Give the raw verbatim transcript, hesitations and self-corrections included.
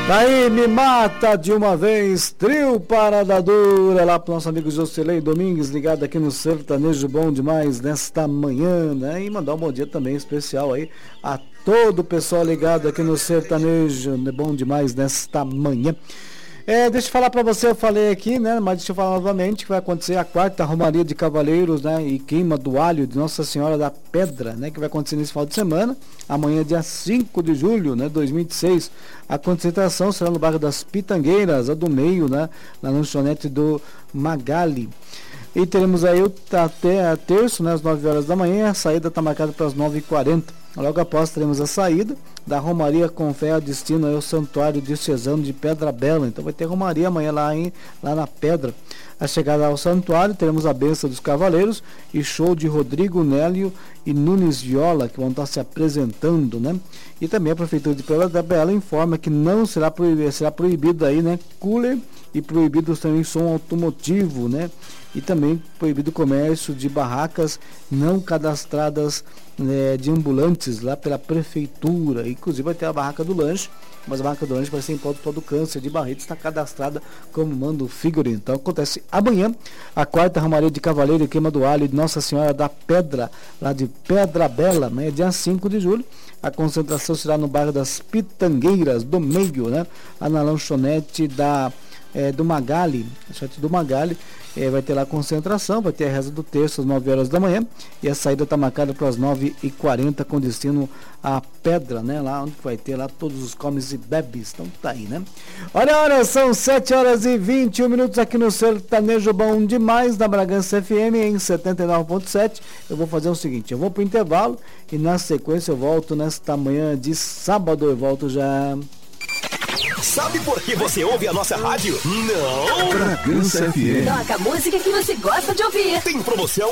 Daí me mata de uma vez, trio Parada Dura, lá pro nosso amigo Jocelyn Domingues, ligado aqui no Sertanejo Bom Demais nesta manhã, né? E mandar um bom dia também especial aí a todo o pessoal ligado aqui no Sertanejo Bom Demais nesta manhã. É, deixa eu falar pra você, eu falei aqui, né, mas deixa eu falar novamente que vai acontecer a quarta Romaria de Cavaleiros, né, e Queima do Alho de Nossa Senhora da Pedra, né, que vai acontecer nesse final de semana, amanhã dia cinco de julho, né, dois mil e dezesseis. A concentração será no bairro das Pitangueiras, a do meio, né, na lanchonete do Magali. E teremos aí até a terço, né, às nove horas da manhã, a saída está marcada para as nove e quarenta. Logo após teremos a saída da Romaria com fé a destino ao Santuário Diocesano de Pedra Bela. Então vai ter Romaria amanhã lá, em, lá na Pedra. A chegada ao santuário teremos a bênção dos cavaleiros e show de Rodrigo Nélio e Nunes Viola, que vão estar se apresentando, né? E também a Prefeitura de Pedra Bela informa que não será proibido, será proibido aí, né, cooler e proibido também som automotivo, né? E também proibido o comércio de barracas não cadastradas, né, de ambulantes lá pela prefeitura. Inclusive vai ter a barraca do lanche, mas a barraca do lanche vai ser em Ponto do Câncer de Barretos, está cadastrada como manda o figurino. Então acontece amanhã a quarta Romaria de Cavaleiro e Queima do Alho de Nossa Senhora da Pedra, lá de Pedra Bela, né, dia cinco de julho. A concentração será no bairro das Pitangueiras do Meio, né, lá na lanchonete da É, do Magali, do Magali, é, vai ter lá a concentração, vai ter a reza do terço às nove horas da manhã e a saída está marcada para as nove e quarenta com destino à Pedra, né? Lá onde vai ter lá todos os comes e bebes, então tá aí, né? Olha a hora, são sete horas e vinte e um minutos aqui no Sertanejo Bom Demais da Bragança F M em setenta e nove ponto sete. Eu vou fazer o seguinte, eu vou pro intervalo e na sequência eu volto nesta manhã de sábado, eu volto já. Sabe por que você ouve a nossa rádio? Não! Bragança F M. Toca a música que você gosta de ouvir. Tem promoção